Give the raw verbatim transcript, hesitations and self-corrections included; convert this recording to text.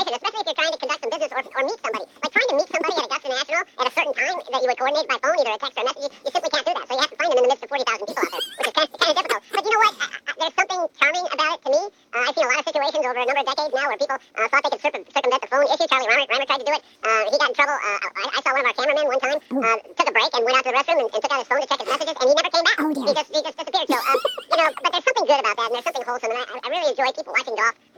situation, especially if you're trying to conduct some business or, or meet somebody. Like trying to meet somebody at Augusta National at a certain time that you would coordinate by phone, either a text or a message, you simply can't do that. So you have to find them in the midst of forty thousand people out there, which is kind of, kind of difficult. But you know what? I, I, there's something charming about it to me. Uh, I've seen a lot of situations over a number of decades now where people uh, thought they could circum- circumvent the phone issue. Charlie Reimer, Reimer tried to do it. Uh, he got in trouble. Uh, I, I saw one of our cameramen one time uh, took a break and went out to the restroom and, and took out his phone to check his messages, and he never came back. Oh, dear. He just he just disappeared. So um, you know, but there's something good about that, and there's something wholesome, and I, I really enjoy people watching golf.